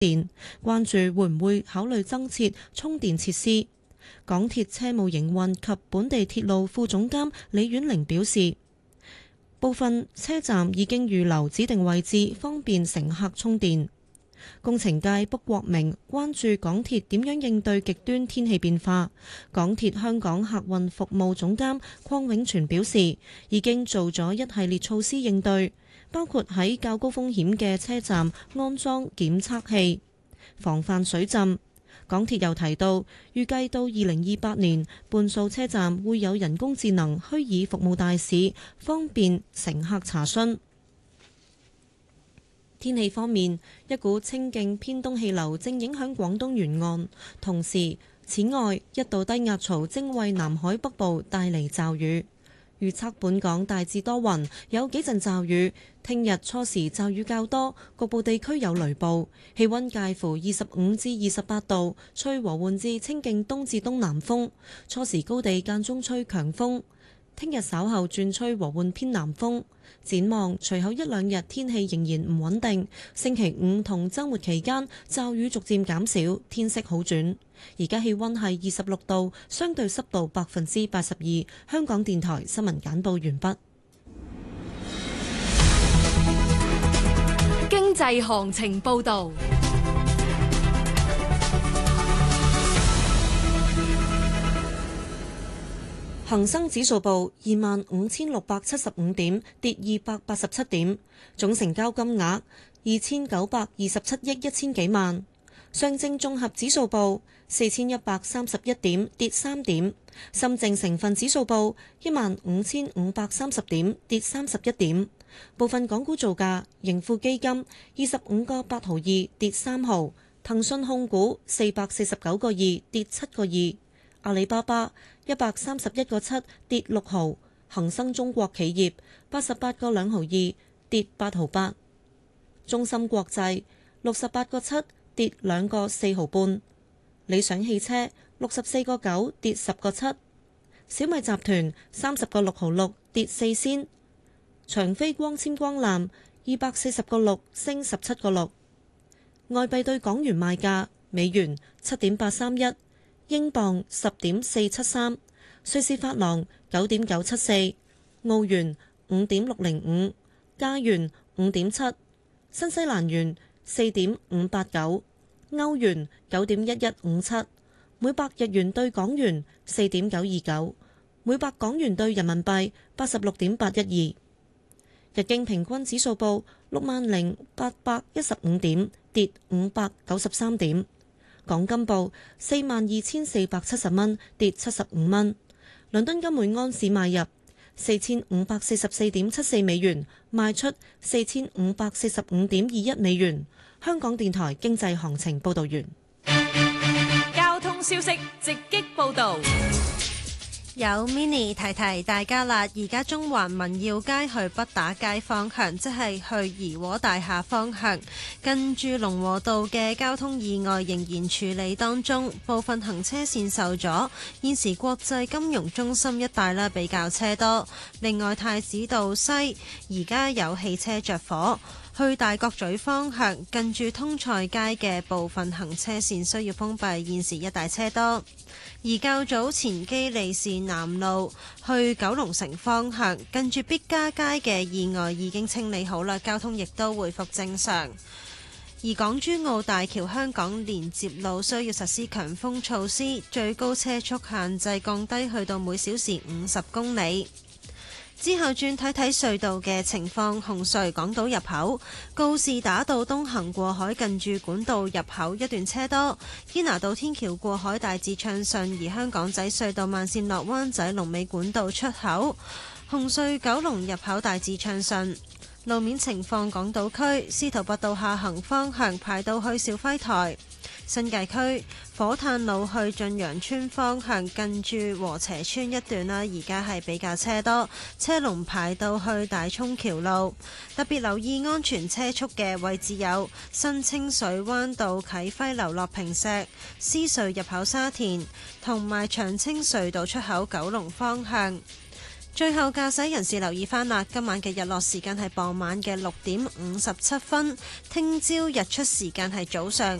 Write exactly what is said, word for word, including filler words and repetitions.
電，關注會唔會考慮增設充電設施。港鐵車務營運及本地鐵路副總監李婉玲表示，部分車站已經預留指定位置，方便乘客充電。工程界卜國明關注港鐵點樣應對極端天氣變化。港鐵香港客運服務總監鄺永全表示，已經做咗一系列措施應對，包括喺較高風險嘅車站安裝檢測器，防範水浸。港鐵又提到，預計到二零二八年，半數車站會有人工智能虛擬服務大使，方便乘客查詢。天氣方面，一股清勁偏東氣流正影響廣東沿岸，同時此外一道低壓槽正為南海北部帶嚟驟雨。預測本港大致多雲，有幾陣驟雨。聽日初時驟雨較多，局部地區有雷暴。氣溫介乎二十五至二十八度，吹和緩至清勁東至東南風。初時高地間中吹強風。聽日稍後轉吹和緩偏南風。展望隨後一兩日天氣仍然唔穩定。星期五同週末期間驟雨逐漸減少，天色好轉。而家氣溫係二十六度，相對濕度百分之八十二。香港電台新聞簡報完畢。 經濟行情報導。 恒生指數報二萬五千六百七十五點，跌二百八十七點，總成交金額二千九百二十七億一千幾萬。上證綜合指數報四千一百三十一點，跌三點。深證成分指數報一萬五千五百三十點，跌三十一點。部分港股造價：盈富基金二十五個八毫二，跌三毫；騰訊控股四百四十九個二，跌七個二；阿里巴巴一百三十一個七，跌六毫；恒生中國企業八十八個兩毫二，跌八毫八；中芯國際六十八個七，跌兩個四毫半；理想汽車六十四個九，跌十個七；小米集團三十個六毫六，跌四仙；長飛光纖光纜二百四十個六，升十七個六。外幣對港元賣價：美元七點八三一，英鎊十點四七三，瑞士法郎九點九七四，澳元五點六零五，加元五點七，新西蘭元四點五八九，歐元九點一一五七，每百日元對港元四點九二九，每百港元對人民幣八十六點八一二。日經平均指數報六萬零八百一十五點，跌五百九十三點。港金報四萬二千四百七十蚊，跌七十五蚊。倫敦金每安士買入四千五百四十四點七四美元，賣出四千五百四十五點二一美元。香港電台經濟行情報道完。 交通消息直擊報道。 有 mini 提提大家啦，而家中環民耀街去北打街方向，即係去怡和大廈方向，近住龍和道嘅交通意外仍然處理當中，部分行車線受阻。現時國際金融中心一帶啦比較車多。另外太子道西而家有汽車着火，去大角咀方向近住通菜街嘅部分行車線需要封閉，現時一帶車多。而較早前基利士南路去九龍城方向近住必嘉街嘅意外已經清理好啦，交通亦都回復正常。而港珠澳大橋香港連接路需要實施強風措施，最高車速限制降低去到每小時五十公里。之後轉睇睇隧道嘅情況，紅隧港島入口告士打道東行過海近住管道入口一段車多，堅拿道天橋過海大致暢順，而香港仔隧道慢線落灣仔龍尾管道出口，紅隧九龍入口大致暢順。路面情況，港島區司徒拔道下行方向排到去肇輝台。新界區火炭路去駿洋村方向近住禾輋村一段啦，而家係比較車多，車龍排到去大涌橋路。特別留意安全車速嘅位置有新清水灣道啟輝樓落坪石、獅隧入口沙田同埋長青隧道出口九龍方向。 最後駕駛人士留意翻啦，今晚嘅日落時間係傍晚嘅六點五十七分，聽朝日出時間係早上